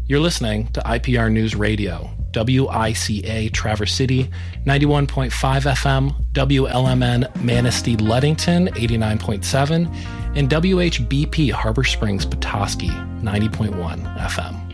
You're listening to IPR News Radio, WICA Traverse City, 91.5 FM, WLMN Manistee Ludington, 89.7, and WHBP Harbor Springs Petoskey, 90.1 FM.